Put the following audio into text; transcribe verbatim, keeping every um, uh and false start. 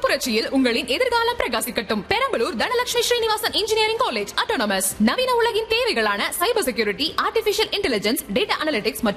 புரட்சியில் உங்களின் எதிர்காலம் பிரகாசிக்கட்டும். Perambalur Dhanalakshmi Srinivasan engineering college autonomous நவீன உலகின் தேவைகளான cyber security, artificial intelligence, data analytics மற்றும்